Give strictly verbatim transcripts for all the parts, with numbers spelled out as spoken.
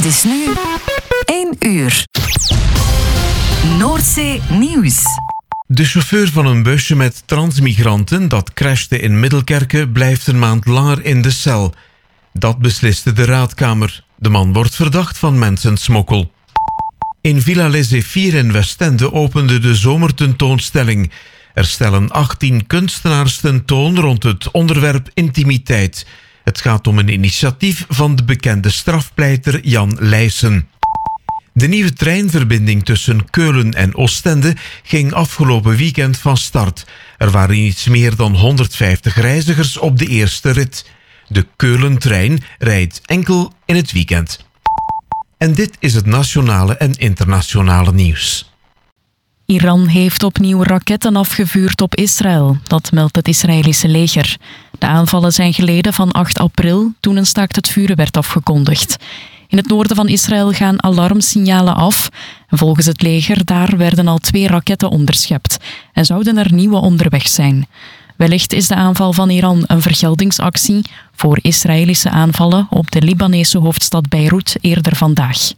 Het is nu één uur. Noordzee Nieuws. De chauffeur van een busje met transmigranten dat crashte in Middelkerke blijft een maand langer in de cel. Dat besliste de raadkamer. De man wordt verdacht van mensensmokkel. In Villa Les Zéphyrs in Westende opende de zomertentoonstelling. Er stellen achttien kunstenaars tentoon rond het onderwerp intimiteit. Het gaat om een initiatief van de bekende strafpleiter Jan Leijsen. De nieuwe treinverbinding tussen Keulen en Oostende ging afgelopen weekend van start. Er waren iets meer dan honderdvijftig reizigers op de eerste rit. De Keulentrein rijdt enkel in het weekend. En dit is het nationale en internationale nieuws. Iran heeft opnieuw raketten afgevuurd op Israël. Dat meldt het Israëlische leger. De aanvallen zijn geleden van acht april, toen een staakt het vuren werd afgekondigd. In het noorden van Israël gaan alarmsignalen af. En volgens het leger daar werden al twee raketten onderschept. En zouden er nieuwe onderweg zijn. Wellicht is de aanval van Iran een vergeldingsactie voor Israëlische aanvallen op de Libanese hoofdstad Beirut eerder vandaag.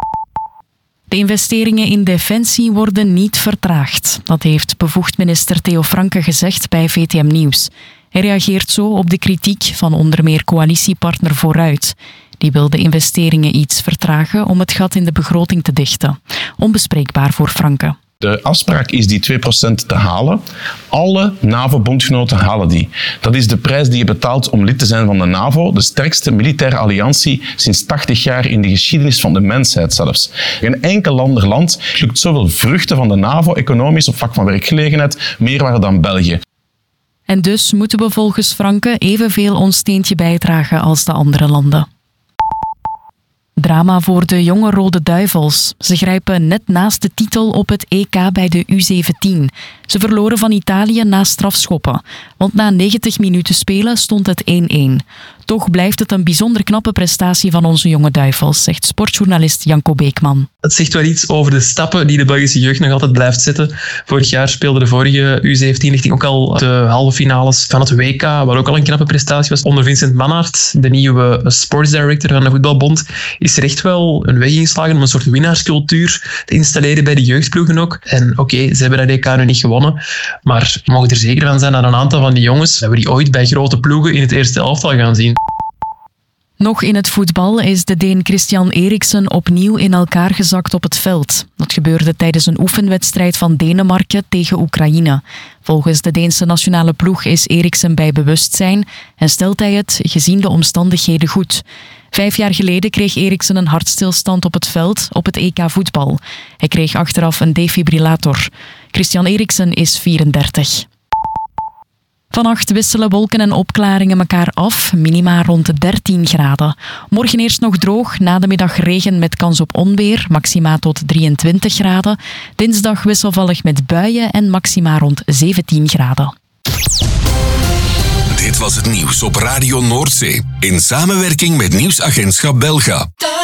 De investeringen in defensie worden niet vertraagd. Dat heeft bevoegd minister Theo Franke gezegd bij V T M Nieuws. Hij reageert zo op de kritiek van onder meer coalitiepartner Vooruit. Die wil de investeringen iets vertragen om het gat in de begroting te dichten. Onbespreekbaar voor Franke. De afspraak is die twee procent te halen. Alle NAVO-bondgenoten halen die. Dat is de prijs die je betaalt om lid te zijn van de NAVO, de sterkste militaire alliantie sinds tachtig jaar in de geschiedenis van de mensheid zelfs. Geen enkel ander land plukt zoveel vruchten van de NAVO, economisch op vlak van werkgelegenheid, meer waren dan België. En dus moeten we volgens Franke evenveel ons steentje bijdragen als de andere landen. Drama voor de jonge Rode Duivels. Ze grijpen net naast de titel op het E K bij de U zeventien. Ze verloren van Italië na strafschoppen. Want na negentig minuten spelen stond het één-één. Toch blijft het een bijzonder knappe prestatie van onze jonge Duivels, zegt sportjournalist Janko Beekman. Het zegt wel iets over de stappen die de Belgische jeugd nog altijd blijft zetten. Vorig jaar speelde de vorige U zeventien richting ook al de halve finales van het W K, waar ook al een knappe prestatie was. Onder Vincent Mannaert, de nieuwe sportsdirector van de Voetbalbond, is er echt wel een weg ingeslagen om een soort winnaarscultuur te installeren bij de jeugdploegen ook. En oké, okay, ze hebben dat E K nu niet gewonnen, maar we mogen er zeker van zijn dat een aantal van die jongens, dat we die ooit bij grote ploegen in het eerste elftal gaan zien. Nog in het voetbal is de Deen Christian Eriksen opnieuw in elkaar gezakt op het veld. Dat gebeurde tijdens een oefenwedstrijd van Denemarken tegen Oekraïne. Volgens de Deense nationale ploeg is Eriksen bij bewustzijn en stelt hij het gezien de omstandigheden goed. Vijf jaar geleden kreeg Eriksen een hartstilstand op het veld op het E K voetbal. Hij kreeg achteraf een defibrillator. Christian Eriksen is vierendertig. Vannacht wisselen wolken en opklaringen elkaar af, minima rond de dertien graden. Morgen eerst nog droog, na de middag regen met kans op onweer, maxima tot drieëntwintig graden. Dinsdag wisselvallig met buien en maxima rond zeventien graden. Dit was het nieuws op Radio Noordzee, in samenwerking met Nieuwsagentschap Belga.